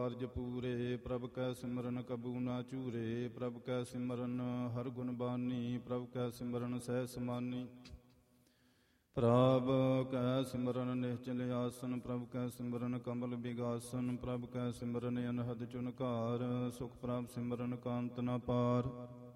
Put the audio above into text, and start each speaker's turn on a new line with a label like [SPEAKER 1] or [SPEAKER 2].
[SPEAKER 1] ਕਾਰਜ ਪੂਰੇ ਪ੍ਰਭ ਕੈ ਸਿਮਰਨ ਕਬੂ ਨਾ ਚੂਰੇ। ਪ੍ਰਭ ਕੈ ਸਿਮਰਨ ਹਰ ਗੁਣ ਬਾਨੀ ਪ੍ਰਭ ਕੈ ਸਿਮਰਨ ਸਹਿ ਸਮਾਨੀ। ਪ੍ਰਭ ਕੈ ਸਿਮਰਨ ਨਿਹਚਲ ਆਸਨ ਪ੍ਰਭ ਕੈ ਸਿਮਰਨ ਕਮਲ ਬਿਗਾਸਨ। ਪ੍ਰਭ ਕੈ ਸਿਮਰਨ ਅਨਹਦ ਚੁਨਕਾਰ ਸੁਖ ਪ੍ਰਭ ਸਿਮਰਨ ਕਾਂਤ ਨ ਪਾਰ।